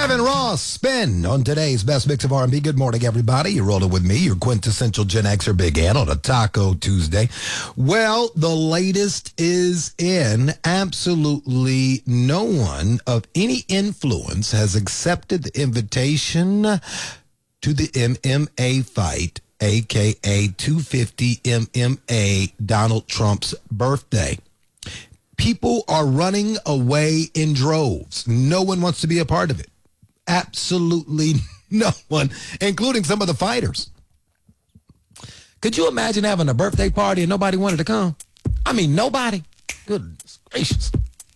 Kevin Ross, Spin on today's best mix of R&B. Good morning, everybody. You're rolling with me, your quintessential Gen Xer Big Ant on a Taco Tuesday. Well, the latest is in. Absolutely no one of any influence has accepted the invitation to the MMA fight, a.k.a. 250 MMA, Donald Trump's birthday. People are running away in droves. No one wants to be a part of it. Absolutely no one, including some of the fighters. Could you imagine having a birthday party and nobody wanted to come? I mean, nobody. Goodness gracious.